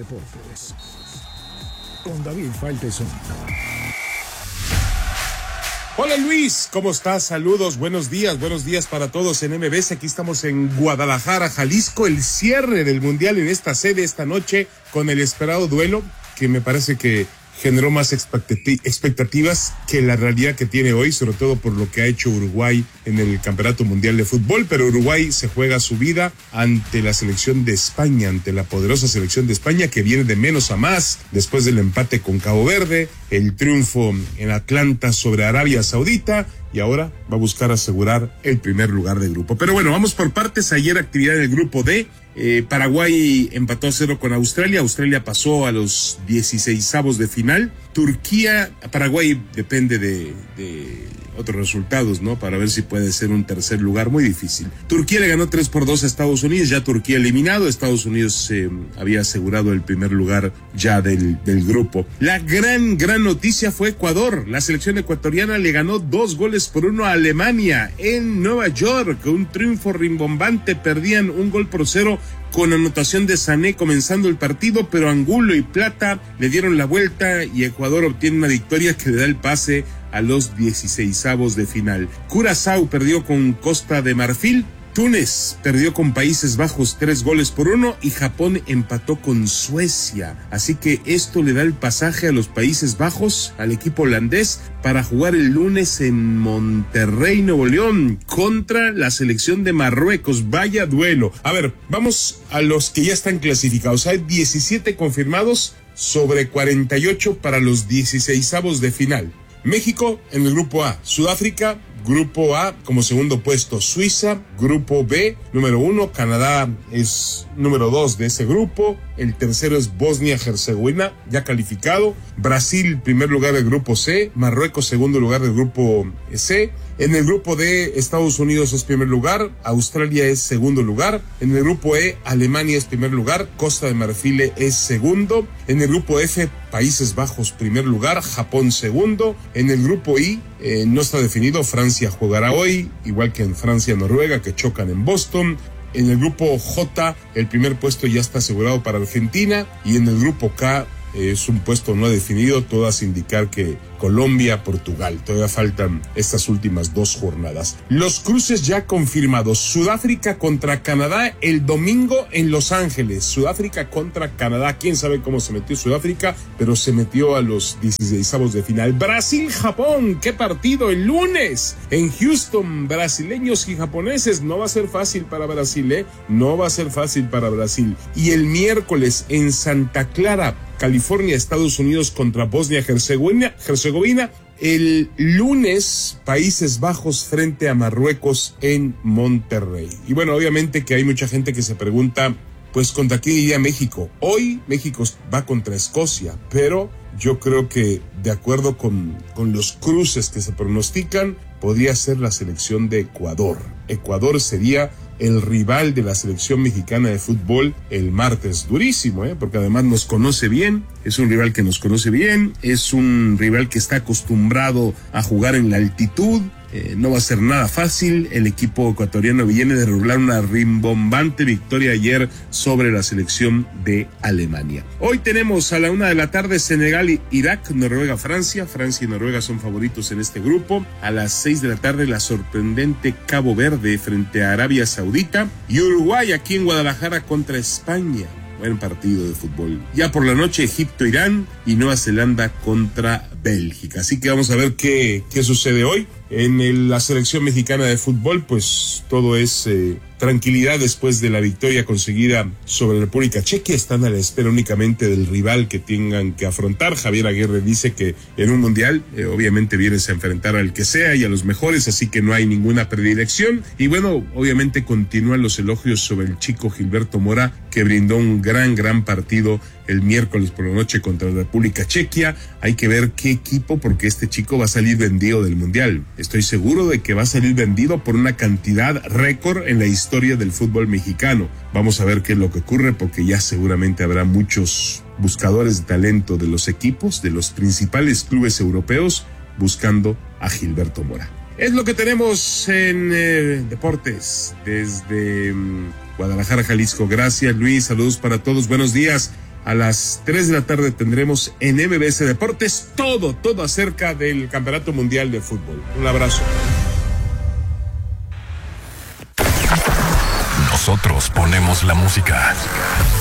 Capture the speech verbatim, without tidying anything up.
Deportes, con David Faitelson. Hola Luis, ¿cómo estás? Saludos, buenos días, buenos días para todos en M B S. Aquí estamos en Guadalajara, Jalisco, el cierre del Mundial en esta sede esta noche con el esperado duelo que me parece que generó más expectativas que la realidad que tiene hoy, sobre todo por lo que ha hecho Uruguay en el Campeonato Mundial de Fútbol, pero Uruguay se juega su vida ante la selección de España, ante la poderosa selección de España que viene de menos a más después del empate con Cabo Verde, el triunfo en Atlanta sobre Arabia Saudita y ahora va a buscar asegurar el primer lugar del grupo. Pero bueno, vamos por partes. Ayer actividad en el grupo D. Eh, Paraguay empató a cero con Australia. Australia pasó a los dieciseisavos de final. Turquía, Paraguay depende de, de otros resultados, ¿no? Para ver si puede ser un tercer lugar, muy difícil. Turquía le ganó tres por dos a Estados Unidos, ya Turquía eliminado. Estados Unidos eh, había asegurado el primer lugar ya del, del grupo. La gran, gran noticia fue Ecuador. La selección ecuatoriana le ganó dos goles por uno a Alemania en Nueva York. Un triunfo rimbombante, perdían un gol por cero con anotación de Sané comenzando el partido, pero Angulo y Plata le dieron la vuelta y Ecuador obtiene una victoria que le da el pase a los dieciseisavos de final. Curazao perdió con Costa de Marfil, Túnez perdió con Países Bajos tres goles por uno y Japón empató con Suecia. Así que esto le da el pasaje a los Países Bajos, al equipo holandés, para jugar el lunes en Monterrey, Nuevo León, contra la selección de Marruecos. Vaya duelo. A ver, vamos a los que ya están clasificados. Hay diecisiete confirmados sobre cuarenta y ocho para los dieciseisavos de final. México en el grupo A, Sudáfrica, grupo A como segundo puesto, Suiza, grupo B, número uno, Canadá es número dos de ese grupo, el tercero es Bosnia-Herzegovina, ya calificado, Brasil, primer lugar del grupo C, Marruecos, segundo lugar del grupo C, en el grupo D, Estados Unidos es primer lugar, Australia es segundo lugar, en el grupo E, Alemania es primer lugar, Costa de Marfil es segundo, en el grupo F, Países Bajos primer lugar, Japón segundo, en el grupo I, eh, no está definido, Francia jugará hoy, igual que en Francia-Noruega, que chocan en Boston. En el grupo J, el primer puesto ya está asegurado para Argentina, y en el grupo K, eh, es un puesto no definido, todas indicar que Colombia, Portugal, todavía faltan estas últimas dos jornadas. Los cruces ya confirmados, Sudáfrica contra Canadá el domingo en Los Ángeles, Sudáfrica contra Canadá, quién sabe cómo se metió Sudáfrica, pero se metió a los dieciseisavos de final. Brasil-Japón, qué partido el lunes en Houston, brasileños y japoneses, no va a ser fácil para Brasil, ¿eh? No va a ser fácil para Brasil. Y el miércoles en Santa Clara, California, Estados Unidos contra Bosnia-Herzegovina, Herzegovina. El lunes, Países Bajos frente a Marruecos en Monterrey. Y bueno, obviamente que hay mucha gente que se pregunta, pues, ¿contra quién iría México? Hoy México va contra Escocia, pero yo creo que de acuerdo con, con los cruces que se pronostican, podría ser la selección de Ecuador. Ecuador sería el rival de la selección mexicana de fútbol el martes. Durísimo, ¿eh? Porque además nos conoce bien, es un rival que nos conoce bien, es un rival que está acostumbrado a jugar en la altitud. Eh, no va a ser nada fácil. El equipo ecuatoriano viene de lograr una rimbombante victoria ayer sobre la selección de Alemania. Hoy tenemos a la una de la tarde Senegal, Irak, Noruega, Francia. Francia y Noruega son favoritos en este grupo. A las seis de la tarde la sorprendente Cabo Verde frente a Arabia Saudita. Y Uruguay aquí en Guadalajara contra España. Buen partido de fútbol. Ya por la noche Egipto, Irán y Nueva Zelanda contra Bélgica. Así que vamos a ver qué, qué sucede hoy. En el, la selección mexicana de fútbol, pues todo es eh, tranquilidad después de la victoria conseguida sobre la República Checa. Están a la espera únicamente del rival que tengan que afrontar. Javier Aguirre dice que en un mundial eh, obviamente vienes a enfrentar al que sea y a los mejores, así que no hay ninguna predilección. Y bueno, obviamente continúan los elogios sobre el chico Gilberto Mora, que brindó un gran, gran partido el miércoles por la noche contra la República Checa. Hay que ver qué equipo, porque este chico va a salir vendido del mundial. Estoy seguro de que va a salir vendido por una cantidad récord en la historia del fútbol mexicano. Vamos a ver qué es lo que ocurre, porque ya seguramente habrá muchos buscadores de talento de los equipos, de los principales clubes europeos, buscando a Gilberto Mora. Es lo que tenemos en eh, deportes desde um, Guadalajara, Jalisco. Gracias, Luis. Saludos para todos. Buenos días. A las tres de la tarde tendremos en M B S Deportes todo, todo acerca del Campeonato Mundial de Fútbol. Un abrazo. Nosotros ponemos la música.